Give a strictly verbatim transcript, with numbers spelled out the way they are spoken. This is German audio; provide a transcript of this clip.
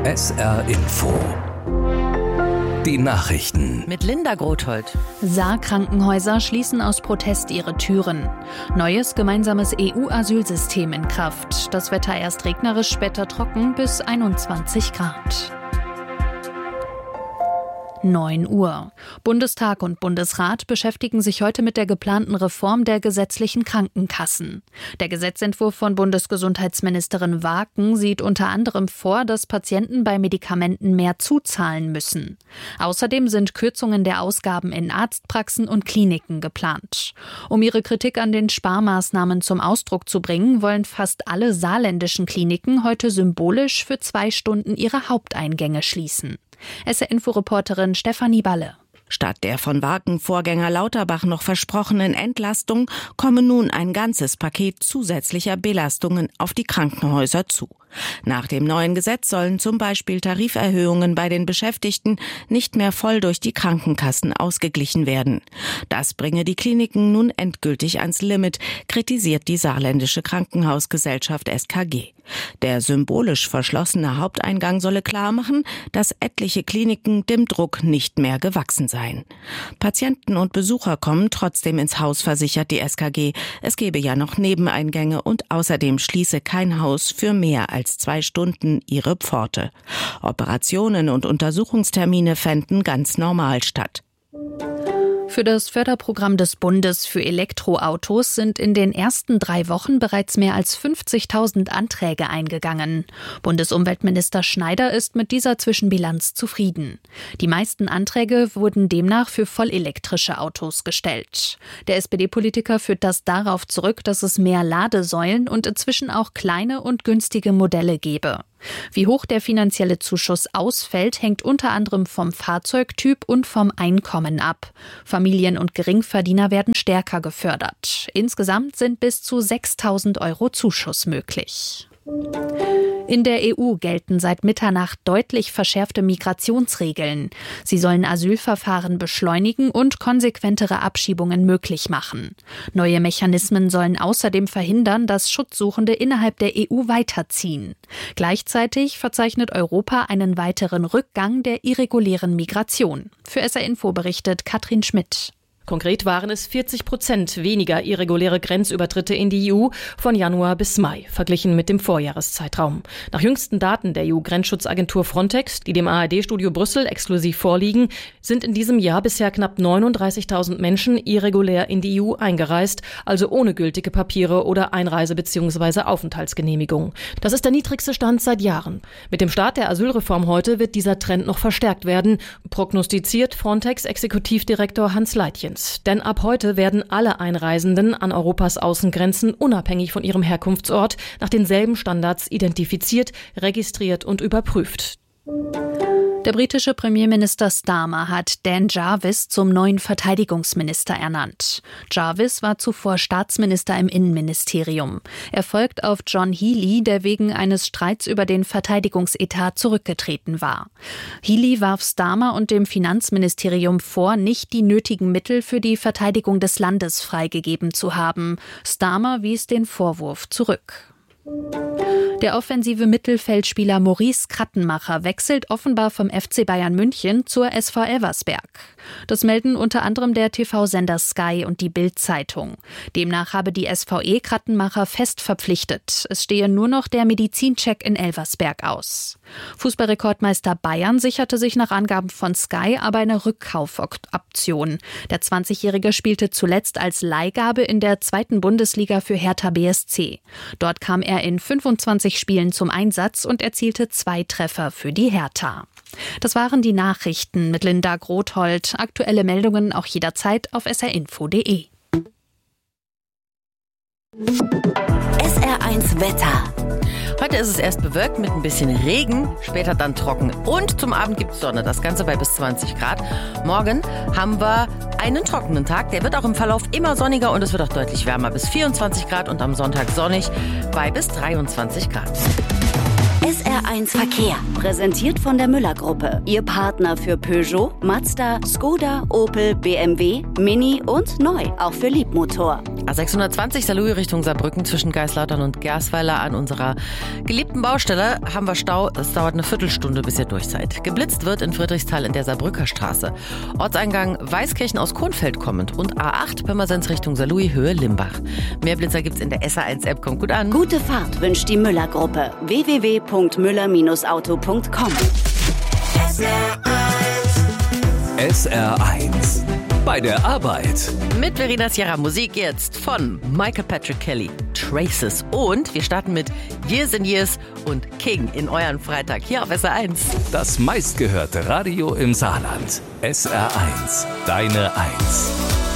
S R Info. Die Nachrichten. Mit Linda Grothold. Saar-Krankenhäuser schließen aus Protest ihre Türen. Neues gemeinsames E U-Asylsystem in Kraft. Das Wetter erst regnerisch, später trocken bis einundzwanzig Grad. neun Uhr. Bundestag und Bundesrat beschäftigen sich heute mit der geplanten Reform der gesetzlichen Krankenkassen. Der Gesetzentwurf von Bundesgesundheitsministerin Waaken sieht unter anderem vor, dass Patienten bei Medikamenten mehr zuzahlen müssen. Außerdem sind Kürzungen der Ausgaben in Arztpraxen und Kliniken geplant. Um ihre Kritik an den Sparmaßnahmen zum Ausdruck zu bringen, wollen fast alle saarländischen Kliniken heute symbolisch für zwei Stunden ihre Haupteingänge schließen. S R-Info-Reporterin Stefanie Balle. Statt der von Waaken-Vorgänger Lauterbach noch versprochenen Entlastung komme nun ein ganzes Paket zusätzlicher Belastungen auf die Krankenhäuser zu. Nach dem neuen Gesetz sollen zum Beispiel Tariferhöhungen bei den Beschäftigten nicht mehr voll durch die Krankenkassen ausgeglichen werden. Das bringe die Kliniken nun endgültig ans Limit, kritisiert die Saarländische Krankenhausgesellschaft S K G. Der symbolisch verschlossene Haupteingang solle klarmachen, dass etliche Kliniken dem Druck nicht mehr gewachsen seien. Patienten und Besucher kommen trotzdem ins Haus, versichert die S K G. Es gebe ja noch Nebeneingänge und außerdem schließe kein Haus für mehr als zwei Stunden ihre Pforte. Operationen und Untersuchungstermine fänden ganz normal statt. Für das Förderprogramm des Bundes für Elektroautos sind in den ersten drei Wochen bereits mehr als fünfzigtausend Anträge eingegangen. Bundesumweltminister Schneider ist mit dieser Zwischenbilanz zufrieden. Die meisten Anträge wurden demnach für vollelektrische Autos gestellt. Der S P D-Politiker führt das darauf zurück, dass es mehr Ladesäulen und inzwischen auch kleine und günstige Modelle gebe. Wie hoch der finanzielle Zuschuss ausfällt, hängt unter anderem vom Fahrzeugtyp und vom Einkommen ab. Familien und Geringverdiener werden stärker gefördert. Insgesamt sind bis zu sechstausend Euro Zuschuss möglich. In der E U gelten seit Mitternacht deutlich verschärfte Migrationsregeln. Sie sollen Asylverfahren beschleunigen und konsequentere Abschiebungen möglich machen. Neue Mechanismen sollen außerdem verhindern, dass Schutzsuchende innerhalb der E U weiterziehen. Gleichzeitig verzeichnet Europa einen weiteren Rückgang der irregulären Migration. Für S R-Info berichtet Katrin Schmidt. Konkret waren es vierzig Prozent weniger irreguläre Grenzübertritte in die E U von Januar bis Mai, verglichen mit dem Vorjahreszeitraum. Nach jüngsten Daten der E U-Grenzschutzagentur Frontex, die dem A R D-Studio Brüssel exklusiv vorliegen, sind in diesem Jahr bisher knapp neununddreißigtausend Menschen irregulär in die E U eingereist, also ohne gültige Papiere oder Einreise- bzw. Aufenthaltsgenehmigung. Das ist der niedrigste Stand seit Jahren. Mit dem Start der Asylreform heute wird dieser Trend noch verstärkt werden, prognostiziert Frontex-Exekutivdirektor Hans Leitjens. Denn ab heute werden alle Einreisenden an Europas Außengrenzen unabhängig von ihrem Herkunftsort nach denselben Standards identifiziert, registriert und überprüft. Der britische Premierminister Starmer hat Dan Jarvis zum neuen Verteidigungsminister ernannt. Jarvis war zuvor Staatsminister im Innenministerium. Er folgt auf John Healey, der wegen eines Streits über den Verteidigungsetat zurückgetreten war. Healey warf Starmer und dem Finanzministerium vor, nicht die nötigen Mittel für die Verteidigung des Landes freigegeben zu haben. Starmer wies den Vorwurf zurück. Der offensive Mittelfeldspieler Maurice Krattenmacher wechselt offenbar vom F C Bayern München zur S V Elversberg. Das melden unter anderem der T V-Sender Sky und die Bild-Zeitung. Demnach habe die S V E Krattenmacher fest verpflichtet. Es stehe nur noch der Medizincheck in Elversberg aus. Fußballrekordmeister Bayern sicherte sich nach Angaben von Sky aber eine Rückkaufoption. Der zwanzigjährige spielte zuletzt als Leihgabe in der zweiten Bundesliga für Hertha B S C. Dort kam er in fünfundzwanzig Spielen zum Einsatz und erzielte zwei Treffer für die Hertha. Das waren die Nachrichten mit Linda Grothold. Aktuelle Meldungen auch jederzeit auf s r info punkt d e. S R eins Wetter. Heute ist es erst bewölkt mit ein bisschen Regen, später dann trocken und zum Abend gibt es Sonne. Das Ganze bei bis zwanzig Grad. Morgen haben wir einen trockenen Tag. Der wird auch im Verlauf immer sonniger und es wird auch deutlich wärmer. Bis vierundzwanzig Grad und am Sonntag sonnig bei bis dreiundzwanzig Grad. S R eins Verkehr, präsentiert von der Müller-Gruppe. Ihr Partner für Peugeot, Mazda, Skoda, Opel, B M W, Mini und neu, auch für Liebmotor. A sechshundertzwanzig Saarlouis Richtung Saarbrücken zwischen Geislautern und Gersweiler an unserer geliebten Baustelle haben wir Stau. Es dauert eine Viertelstunde, bis ihr durch seid. Geblitzt wird in Friedrichsthal in der Saarbrücker Straße. Ortseingang Weißkirchen aus Kronfeld kommend und A acht Pirmasens Richtung Saarlouis Höhe Limbach. Mehr Blitzer gibt's in der S R eins App. Kommt gut an. Gute Fahrt wünscht die Müller-Gruppe. w w w punkt müller auto punkt com. S R eins. Bei der Arbeit. Mit Verena Sierra Musik jetzt von Michael Patrick Kelly, Traces. Und wir starten mit Years and Years und King in euren Freitag hier auf S R eins. Das meistgehörte Radio im Saarland. S R eins. Deine Eins.